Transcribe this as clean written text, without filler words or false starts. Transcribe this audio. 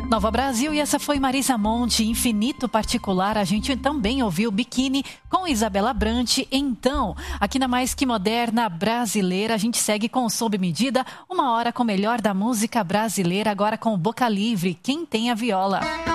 Nova Brasil, e essa foi Marisa Monte, Infinito Particular. A gente também ouviu Biquíni com Isabela Brant. Então, aqui na Mais Que Moderna Brasileira, a gente segue com Sob Medida, uma hora com o melhor da música brasileira, agora com Boca Livre, Quem Tem a Viola.